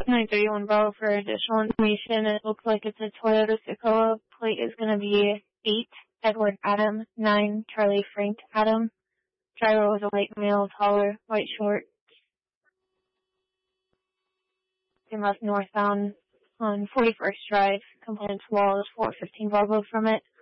931 Bravo for additional information. It looks like it's a Toyota Tacoma. Plate is going to be 8 Edward Adam, 9 Charlie Frank Adam. Driver was a white male, taller, white short. And left northbound on 41st Drive. Components wall is 415 Bravo from it.